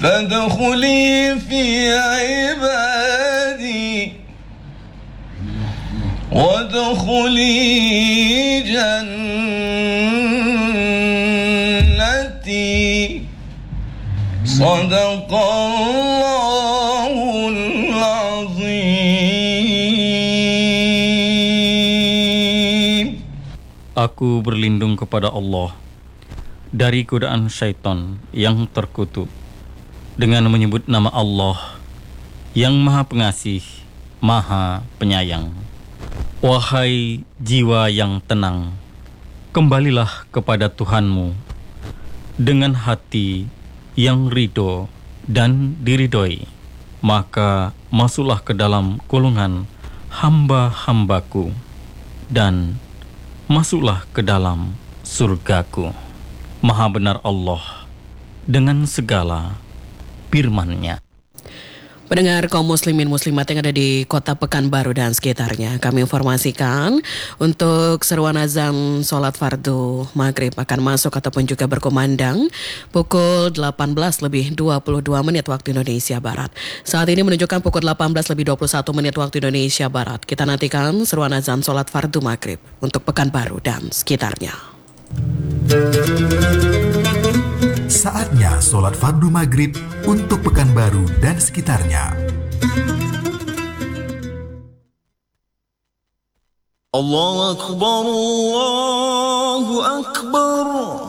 فادخلي في عبادي وادخلي جنتي صدق الله العظيم. Aku berlindung kepada Allah dari godaan syaitan yang terkutuk dengan menyebut nama Allah yang Maha Pengasih, Maha Penyayang. Wahai jiwa yang tenang, kembalilah kepada Tuhanmu dengan hati yang ridho dan diridhoi, maka masuklah ke dalam golongan hamba-hambaku dan masuklah ke dalam surgaku. Maha benar Allah dengan segala firman-Nya. Pendengar kaum muslimin muslimat yang ada di kota Pekanbaru dan sekitarnya, kami informasikan untuk seruan azan sholat fardu maghrib akan masuk ataupun juga berkumandang pukul 18:22 waktu Indonesia Barat. Saat ini menunjukkan pukul 18:21 waktu Indonesia Barat. Kita nantikan seruan azan sholat fardu maghrib untuk Pekanbaru dan sekitarnya. Saatnya sholat fardu maghrib untuk Pekanbaru dan sekitarnya. Allahu Akbar, Allahu Akbar.